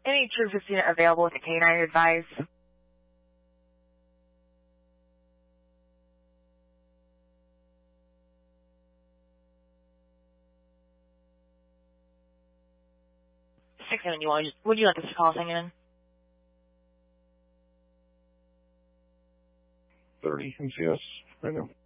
Any True 15 available with a canine advice? Would you like us to call something in? 30 MCS right now.